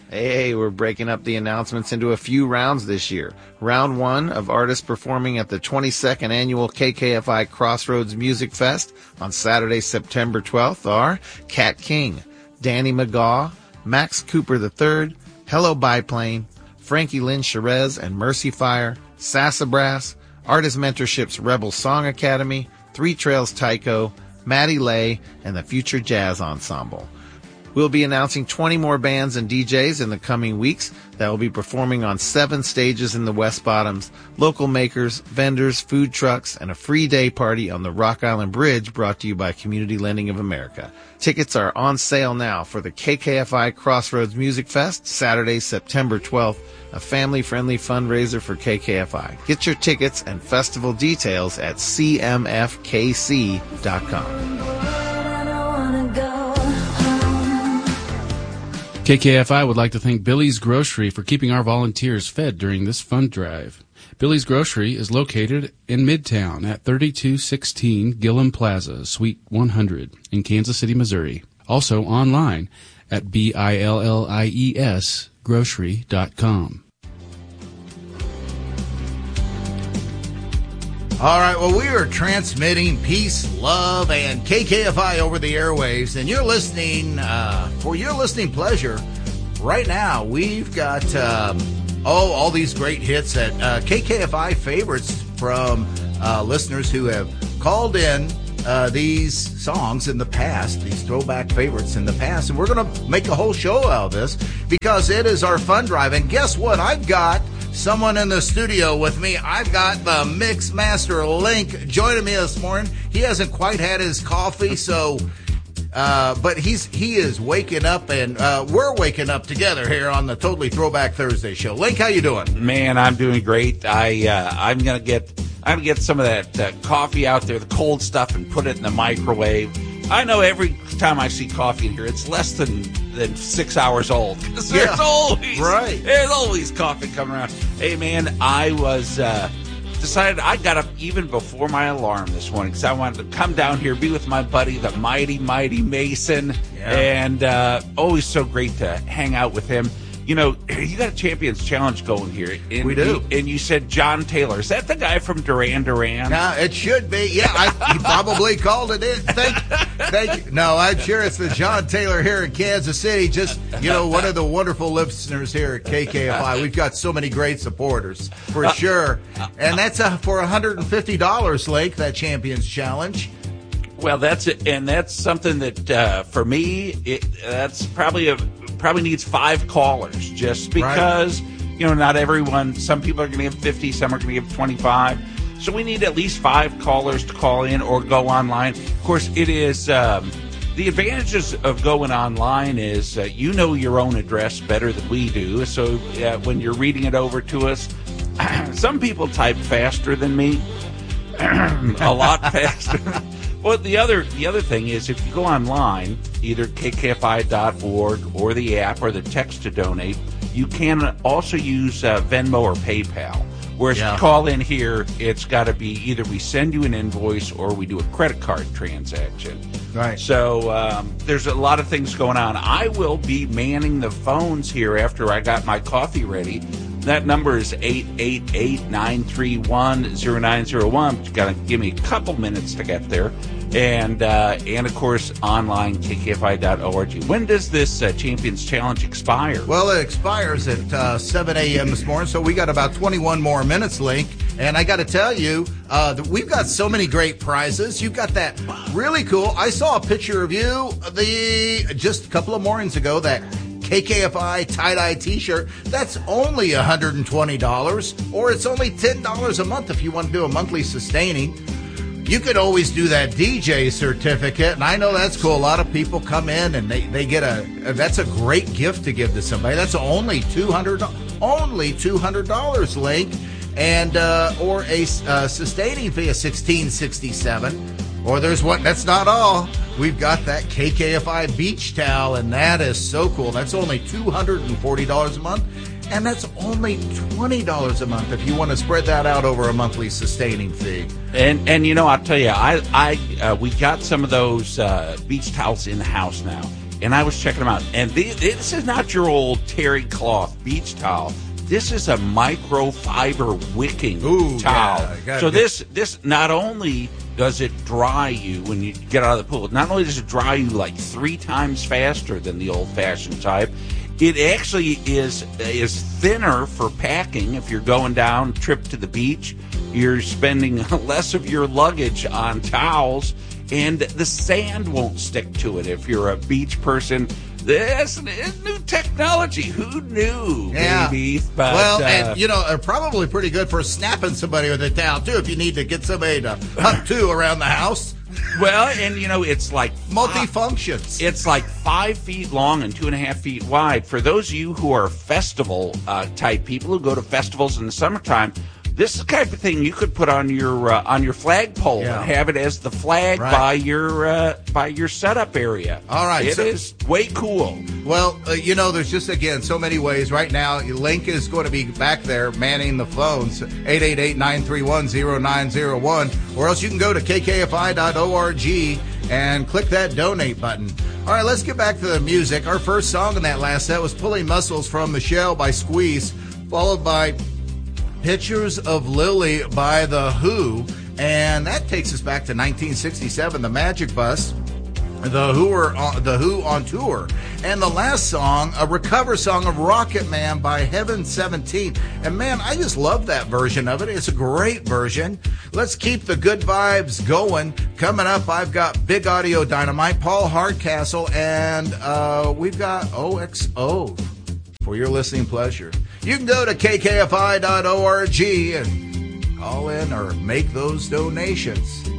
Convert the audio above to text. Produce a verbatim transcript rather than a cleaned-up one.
Hey, we're breaking up the announcements into a few rounds this year. Round one of artists performing at the twenty-second annual K K F I Crossroads Music Fest on Saturday, September twelfth are Kat King, Danny McGaw, Max Cooper the third, Hello Biplane, Frankie Lynn Cherez and Mercy Fire, Sassafras, Artist Mentorship's Rebel Song Academy, Three Trails Tycho, Maddie Lay, and the Future Jazz Ensemble. We'll be announcing twenty more bands and D Js in the coming weeks that will be performing on seven stages in the West Bottoms, local makers, vendors, food trucks, and a free day party on the Rock Island Bridge brought to you by Community Lending of America. Tickets are on sale now for the K K F I Crossroads Music Fest, Saturday, September twelfth, a family-friendly fundraiser for K K F I. Get your tickets and festival details at c m f k c dot com. K K F I would like to thank Billy's Grocery for keeping our volunteers fed during this fund drive. Billy's Grocery is located in Midtown at thirty-two sixteen Gillum Plaza, Suite one hundred in Kansas City, Missouri. Also online at B I L L I E S grocery dot com. All right, well, we are transmitting peace, love, and K K F I over the airwaves, and you're listening, uh, for your listening pleasure, right now, we've got, um, oh, all these great hits at uh, K K F I favorites from uh, listeners who have called in uh, these songs in the past, these throwback favorites in the past, and we're going to make a whole show out of this because it is our fun drive, and guess what? I've got someone in the studio with me. I've got the Mix Master Link joining me this morning. He hasn't quite had his coffee, so, uh, but he's he is waking up, and uh, we're waking up together here on the Totally Throwback Thursday show. Link, how you doing? Man, I'm doing great. I uh, I'm gonna get I'm gonna get some of that uh, coffee out there, the cold stuff, and put it in the microwave. I know every time I see coffee in here, it's less than, than six hours old. Because there's Yeah, always, right. there's always coffee coming around. Hey, man, I was, uh, decided I got up even before my alarm this morning because I wanted to come down here, be with my buddy, the mighty, mighty Mason. Yeah. And uh, always so great to hang out with him. You know, you got a Champions Challenge going here. And We do. You, and you said John Taylor. Is that the guy from Duran Duran? No, it should be. Yeah, I, he probably called it in. Thank, thank you. No, I'm sure it's the John Taylor here in Kansas City. Just, you know, one of the wonderful listeners here at K K F I. We've got so many great supporters, for sure. And that's uh, for one hundred fifty dollars, Lake, that Champions Challenge. Well, that's it, and that's something that uh, for me, it, that's probably a probably needs five callers, just because Right. you know not everyone. Some people are going to give fifty, some are going to give twenty-five. So we need at least five callers to call in or go online. Of course, it is um, the advantages of going online is uh, you know your own address better than we do. So uh, when you're reading it over to us, some people type faster than me, a lot faster. Well, the other the other thing is if you go online, either k k f i dot org or the app or the text to donate, you can also use uh, Venmo or PayPal. Whereas Yeah. you call in here, it's got to be either we send you an invoice or we do a credit card transaction. Right. So um, there's a lot of things going on. I will be manning the phones here after I got my coffee ready. That number is eight eight eight, nine three one, zero nine zero one. But you got to give me a couple minutes to get there. And, uh, and of course, online, k k f i dot org. When does this uh, Champions Challenge expire? Well, it expires at uh, seven a.m. this morning, so we got about twenty-one more minutes, Link. And I got to tell you, uh, that we've got so many great prizes. You've got that really cool. I saw a picture of you the just a couple of mornings ago, that K K F I tie-dye T-shirt. That's only one hundred twenty dollars, or it's only ten dollars a month if you want to do a monthly sustaining. You could always do that D J certificate, and I know that's cool. A lot of people come in and they, they get a, that's a great gift to give to somebody. That's only two hundred dollars, only two hundred dollars, Link, and, uh, or a uh, sustaining fee of sixteen sixty-seven. Or there's one, that's not all. We've got that K K F I beach towel, and that is so cool. That's only two hundred forty dollars a month. And that's only twenty dollars a month if you want to spread that out over a monthly sustaining fee. And and you know, I'll tell you, I I uh, we got some of those uh, beach towels in the house now, and I was checking them out. And the, this is not your old terry cloth beach towel. This is a microfiber wicking Ooh, towel. Yeah, gotta so get- this this not only does it dry you when you get out of the pool, not only does it dry you like three times faster than the old-fashioned type, it actually is is thinner for packing. If you're going down trip to the beach, you're spending less of your luggage on towels, and the sand won't stick to it. If you're a beach person, this is new technology. Who knew? Yeah. Baby? But, well, uh, and you know, uh, probably pretty good for snapping somebody with a towel too. If you need to get somebody to hug to around the house, well, and you know, it's like multi-functions. It's like five feet long and two and a half feet wide. For those of you who are festival uh, type people who go to festivals in the summertime, this is the type of thing you could put on your uh, on your flagpole Yeah. and have it as the flag Right. by your uh, by your setup area. All right, it so- is way cool. Well, uh, you know, there's just, again, so many ways. Right now, Link is going to be back there manning the phones, eight eight eight, nine three one, zero nine zero one, or else you can go to k k f i dot org and click that donate button. All right, let's get back to the music. Our first song in that last set was Pulling Muscles from Michelle by Squeeze, followed by Pictures of Lily by The Who, and that takes us back to nineteen sixty-seven, The Magic Bus. The Who are on, the Who on tour, and the last song, a recover song of Rocket Man by Heaven seventeen. And man, I just love that version of it. It's a great version. Let's keep the good vibes going. Coming up, I've got Big Audio Dynamite, Paul Hardcastle, and uh, we've got O X O for your listening pleasure. You can go to k k f i dot org and call in or make those donations.